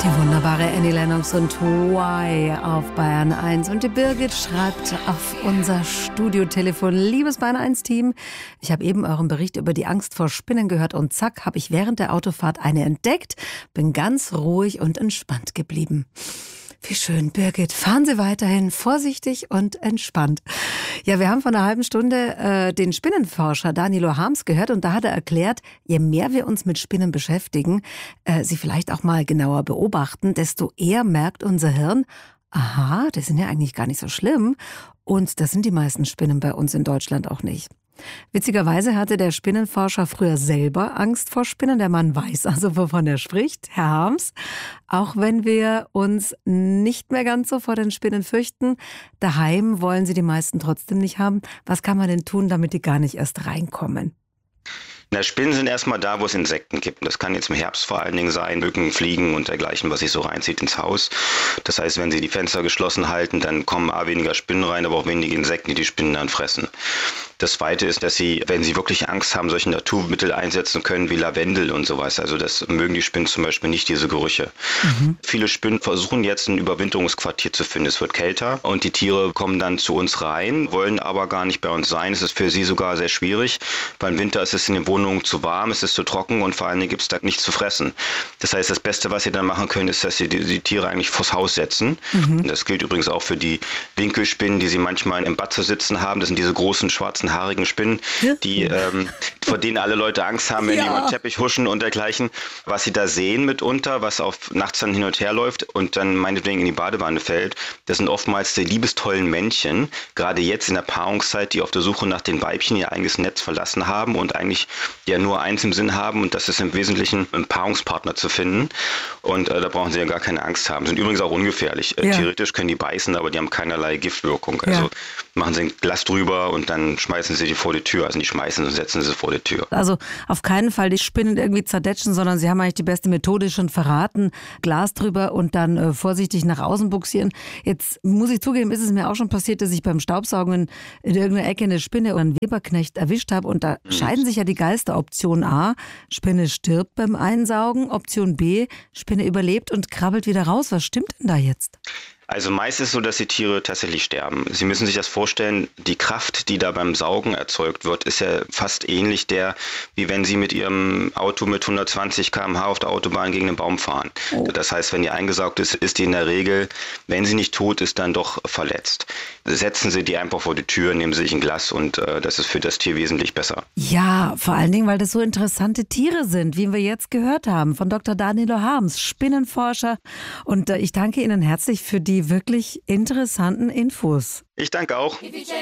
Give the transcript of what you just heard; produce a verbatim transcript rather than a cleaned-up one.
Die wunderbare Annie Lennox und Why auf Bayern eins. Und die Birgit schreibt auf unser Studiotelefon: Liebes Bayern eins Team, ich habe eben euren Bericht über die Angst vor Spinnen gehört und zack, habe ich während der Autofahrt eine entdeckt. Bin ganz ruhig und entspannt geblieben. Wie schön, Birgit. Fahren Sie weiterhin vorsichtig und entspannt. Ja, wir haben vor einer halben Stunde äh, den Spinnenforscher Danilo Harms gehört und da hat er erklärt, je mehr wir uns mit Spinnen beschäftigen, äh, sie vielleicht auch mal genauer beobachten, desto eher merkt unser Hirn, aha, das sind ja eigentlich gar nicht so schlimm und das sind die meisten Spinnen bei uns in Deutschland auch nicht. Witzigerweise hatte der Spinnenforscher früher selber Angst vor Spinnen. Der Mann weiß also, wovon er spricht, Herr Harms. Auch wenn wir uns nicht mehr ganz so vor den Spinnen fürchten, daheim wollen sie die meisten trotzdem nicht haben. Was kann man denn tun, damit die gar nicht erst reinkommen? Na, Spinnen sind erstmal da, wo es Insekten gibt. Das kann jetzt im Herbst vor allen Dingen sein, Mücken, Fliegen und dergleichen, was sich so reinzieht ins Haus. Das heißt, wenn Sie die Fenster geschlossen halten, dann kommen A, weniger Spinnen rein, aber auch weniger Insekten, die die Spinnen dann fressen. Das Zweite ist, dass Sie, wenn Sie wirklich Angst haben, solche Naturmittel einsetzen können wie Lavendel und sowas. Also das mögen die Spinnen zum Beispiel nicht, diese Gerüche. Mhm. Viele Spinnen versuchen jetzt ein Überwinterungsquartier zu finden. Es wird kälter und die Tiere kommen dann zu uns rein, wollen aber gar nicht bei uns sein. Es ist für sie sogar sehr schwierig. Beim Winter ist es in den Wohnungen zu warm, es ist zu trocken und vor allen Dingen gibt es da nichts zu fressen. Das heißt, das Beste, was Sie dann machen können, ist, dass Sie die, die Tiere eigentlich vors Haus setzen. Mhm. Das gilt übrigens auch für die Winkelspinnen, die Sie manchmal im Bad zu sitzen haben. Das sind diese großen schwarzen haarigen Spinnen, die, ähm, vor denen alle Leute Angst haben, wenn ja. die über den Teppich huschen und dergleichen. Was sie da sehen mitunter, was auf nachts dann hin und her läuft und dann meinetwegen in die Badewanne fällt, das sind oftmals die liebestollen Männchen, gerade jetzt in der Paarungszeit, die auf der Suche nach den Weibchen ihr eigenes Netz verlassen haben und eigentlich ja nur eins im Sinn haben und das ist im Wesentlichen einen Paarungspartner zu finden. Und äh, da brauchen sie ja gar keine Angst haben. Sind übrigens auch ungefährlich. Äh, ja. Theoretisch können die beißen, aber die haben keinerlei Giftwirkung. Also ja. machen sie ein Glas drüber und dann schmeißen sie die vor die Tür. Also nicht schmeißen, sondern setzen sie vor die Tür. Also auf keinen Fall die Spinnen irgendwie zerdetschen, sondern sie haben eigentlich die beste Methode schon verraten. Glas drüber und dann äh, vorsichtig nach außen buxieren. Jetzt muss ich zugeben, ist es mir auch schon passiert, dass ich beim Staubsaugen in, in irgendeiner Ecke eine Spinne oder einen Weberknecht erwischt habe. Und da mhm. scheiden sich ja die Geister. Option A, Spinne stirbt beim Einsaugen. Option B, Spinne überlebt und krabbelt wieder raus. Was stimmt denn da jetzt? Also meist ist es so, dass die Tiere tatsächlich sterben. Sie müssen sich das vorstellen, die Kraft, die da beim Saugen erzeugt wird, ist ja fast ähnlich der, wie wenn Sie mit Ihrem Auto mit hundertzwanzig Kilometer pro Stunde auf der Autobahn gegen einen Baum fahren. Oh. Das heißt, wenn die eingesaugt ist, ist die in der Regel, wenn sie nicht tot ist, dann doch verletzt. Setzen Sie die einfach vor die Tür, nehmen Sie sich ein Glas und äh, das ist für das Tier wesentlich besser. Ja, vor allen Dingen, weil das so interessante Tiere sind, wie wir jetzt gehört haben von Doktor Danilo Harms, Spinnenforscher. Und äh, ich danke Ihnen herzlich für die wirklich interessanten Infos. Ich danke auch.